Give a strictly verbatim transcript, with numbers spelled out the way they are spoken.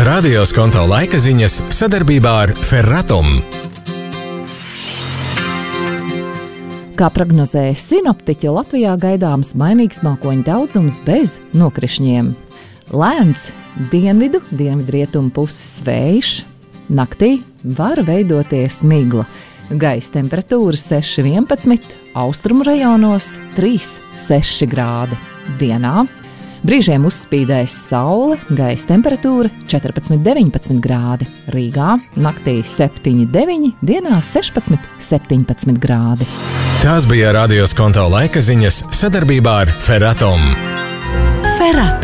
Radio Skonto laika ziņas sadarbībā ar Ferratum. Kā prognozēja sinoptiķi, Latvijā gaidāms mainīgs mākoņu daudzums bez nokrišņiem. Lēns dienvidu, dienvidrietumu puses vējš. Naktī var veidoties migla. Gaisa temperatūra seši vienpadsmit, austrumu rajonos trīs seši grādi. Dienā brīžiem uzspīdēs saule, gaisa temperatūra četrpadsmit deviņpadsmit grādi. Rīgā naktī septiņi deviņi, dienā sešpadsmit septiņpadsmit grādi. Tās bija Radio Skonto laika ziņas sadarbībā ar Ferratum. Ferrat.